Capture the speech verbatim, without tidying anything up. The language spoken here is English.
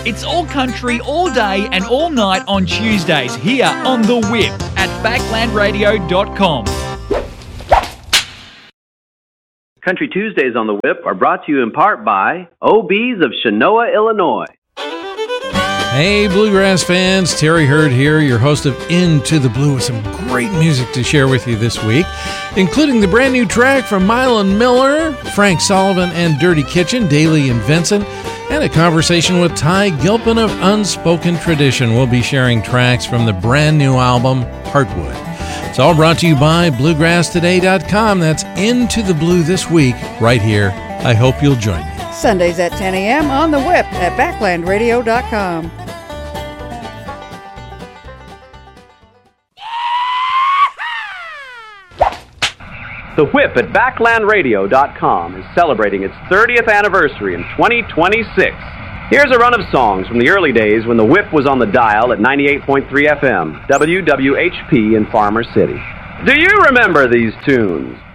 It's all country all day and all night on Tuesdays here on The Whip at backland radio dot com. Country Tuesdays on The Whip are brought to you in part by O B's of Chenoa, Illinois. Hey, Bluegrass fans, Terry Hurd here, your host of Into the Blue, with some great music to share with you this week, including the brand new track from Mylon Miller, Frank Sullivan and Dirty Kitchen, Daly and Vincent, and a conversation with Ty Gilpin of Unspoken Tradition. We'll be sharing tracks from the brand new album, Heartwood. It's all brought to you by bluegrass today dot com. That's Into the Blue this week, right here. I hope you'll join me. Sundays at ten a.m. on The Whip at backland radio dot com. The Whip at backland radio dot com is celebrating its thirtieth anniversary in twenty twenty-six. Here's a run of songs from the early days when The Whip was on the dial at ninety-eight point three F M, W W H P in Farmer City. Do you remember these tunes?